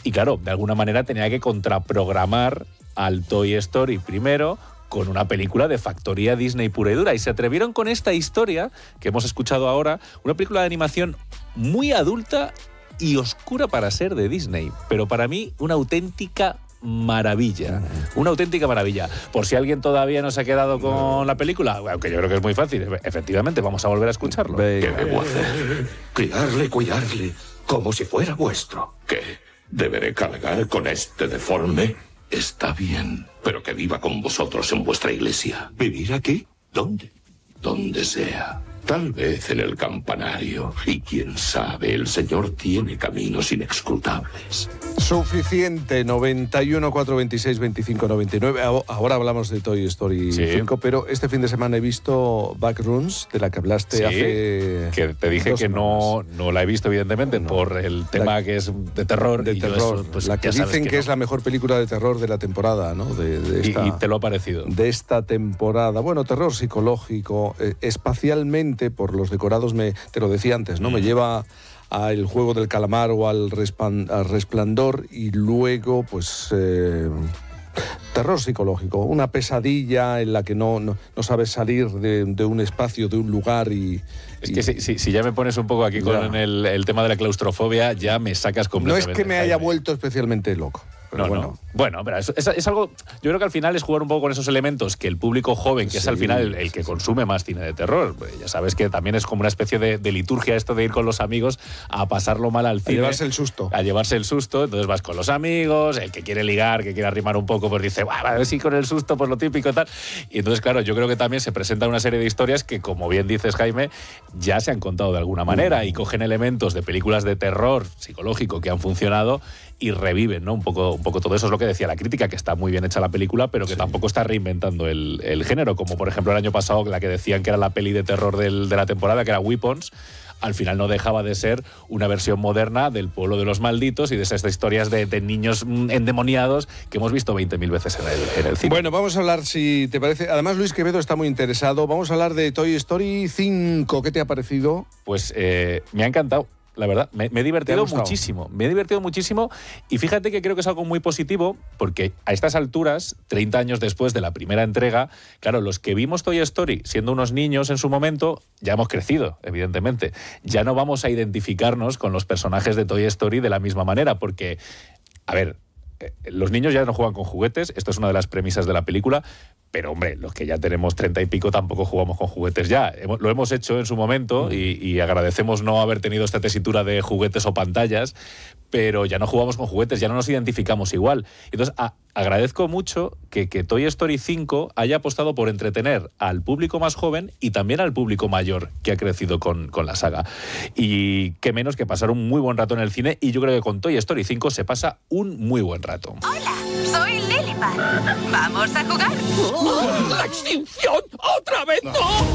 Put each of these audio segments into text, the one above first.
Y claro, de alguna manera tenía que contraprogramar al Toy Story primero con una película de factoría Disney pura y dura. Y se atrevieron con esta historia que hemos escuchado ahora, una película de animación muy adulta y oscura para ser de Disney, pero para mí una auténtica maravilla. Una auténtica maravilla. Por si alguien todavía no se ha quedado con la película, aunque yo creo que es muy fácil, efectivamente, vamos a volver a escucharlo. ¿Qué debo hacer? Cuidarle, como si fuera vuestro. ¿Qué? ¿Deberé cargar con este deforme? Está bien, pero que viva con vosotros en vuestra iglesia. ¿Vivir aquí? ¿Dónde? Donde sea. Tal vez en el campanario. Y quién sabe, el Señor tiene caminos inescrutables. Suficiente, 91 426 25 99. Ahora hablamos de Toy Story 5, pero este fin de semana he visto Backrooms, de la que hablaste hace... Que te dije que no la he visto, evidentemente, por el tema que es de terror. De terror. Eso, pues, la que dicen que es la mejor película de terror de la temporada, ¿no? Y te lo ha parecido. De esta temporada. Bueno, terror psicológico, espacialmente, por los decorados, te lo decía antes, ¿no? Me lleva a El juego del calamar o al Resplandor, y luego pues terror psicológico, una pesadilla en la que no sabes salir de un espacio, de un lugar. Y es que si ya me pones un poco aquí con el tema de la claustrofobia, ya me sacas completamente. No es que me haya vuelto especialmente loco. No. Bueno, pero es algo... Yo creo que al final es jugar un poco con esos elementos que el público joven, que es al final el que consume más cine de terror. Pues ya sabes que también es como una especie de liturgia esto de ir con los amigos a pasarlo mal al cine. A llevarse el susto. Entonces vas con los amigos, el que quiere ligar, que quiere arrimar un poco, pues dice, a ver si con el susto, pues lo típico y tal. Y entonces, claro, yo creo que también se presenta una serie de historias que, como bien dices, Jaime, ya se han contado de alguna manera y cogen elementos de películas de terror psicológico que han funcionado y reviven, ¿no? Un poco todo eso. Es lo que decía la crítica, que está muy bien hecha la película, pero que tampoco está reinventando el género, como por ejemplo el año pasado la que decían que era la peli de terror de la temporada, que era Weapons. Al final no dejaba de ser una versión moderna del Pueblo de los Malditos y de esas historias de niños endemoniados que hemos visto 20.000 veces en el cine. Bueno, vamos a hablar, si te parece... Además, Luis Quevedo está muy interesado. Vamos a hablar de Toy Story 5. ¿Qué te ha parecido? Pues me ha encantado. La verdad, me he divertido muchísimo. Me he divertido muchísimo y fíjate que creo que es algo muy positivo porque a estas alturas, 30 años después de la primera entrega, claro, los que vimos Toy Story siendo unos niños en su momento, ya hemos crecido, evidentemente. Ya no vamos a identificarnos con los personajes de Toy Story de la misma manera porque, a ver, los niños ya no juegan con juguetes, esto es una de las premisas de la película, pero hombre, los que ya tenemos 30 y pico tampoco jugamos con juguetes ya. Lo hemos hecho en su momento y agradecemos no haber tenido esta tesitura de juguetes o pantallas, pero ya no jugamos con juguetes, ya no nos identificamos igual. Entonces, agradezco mucho que Toy Story 5 haya apostado por entretener al público más joven y también al público mayor que ha crecido con la saga. Y qué menos que pasar un muy buen rato en el cine, y yo creo que con Toy Story 5 se pasa un muy buen rato. Hola, soy Lilipad. ¿Vamos a jugar? ¡La extinción! ¡Otra vez no!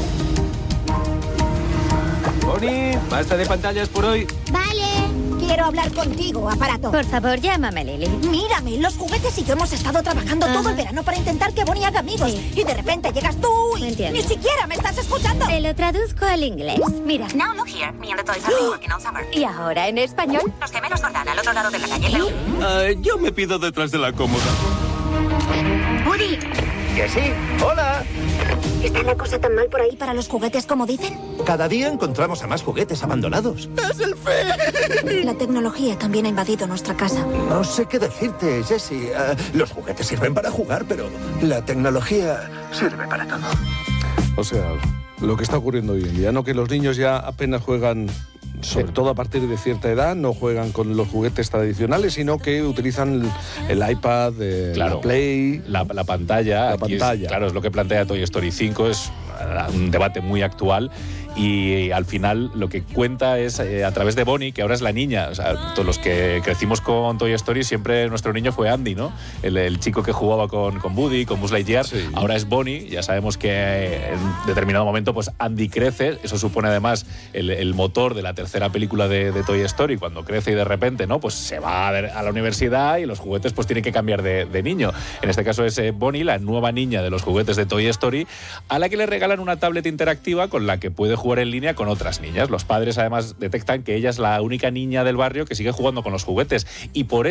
Bonnie, basta de pantallas por hoy. Vale. Quiero hablar contigo, aparato. Por favor, llámame Lily. Mírame, los juguetes y yo hemos estado trabajando todo el verano para intentar que Bonnie haga amigos. Sí. Y de repente llegas tú y Entiendo. ni siquiera me estás escuchando. Te lo traduzco al inglés. Mira. Now look here, me and the toys have been working all summer. ¿Y ahora en español? Los gemelos Jordán al otro lado de la calle. Yo me pido detrás de la cómoda. Woody, ¿Que sí? ¡Hola! ¿está la cosa tan mal por ahí para los juguetes como dicen? Cada día encontramos a más juguetes abandonados. La tecnología también ha invadido nuestra casa. No sé qué decirte, Jessie. Los juguetes sirven para jugar, pero la tecnología sirve para todo. O sea, lo que está ocurriendo hoy en día, ¿no? Que los niños ya apenas juegan, sobre todo a partir de cierta edad, no juegan con los juguetes tradicionales, sino que utilizan el iPad, claro, la Play... La pantalla. La pantalla. Claro, es lo que plantea Toy Story 5, es un debate muy actual. Y al final lo que cuenta es a través de Bonnie, que ahora es la niña. O sea, todos los que crecimos con Toy Story, siempre nuestro niño fue Andy, ¿no? El chico que jugaba con Woody, con Buzz Lightyear. Sí. Ahora es Bonnie. Ya sabemos que en determinado momento pues Andy crece. Eso supone además el motor de la tercera película de Toy Story. Cuando crece y de repente, ¿no? Pues se va a la universidad y los juguetes pues tienen que cambiar de niño. En este caso es Bonnie, la nueva niña de los juguetes de Toy Story, a la que le regalan una tablet interactiva con la que puede jugar en línea con otras niñas. Los padres además detectan que ella es la única niña del barrio que sigue jugando con los juguetes y por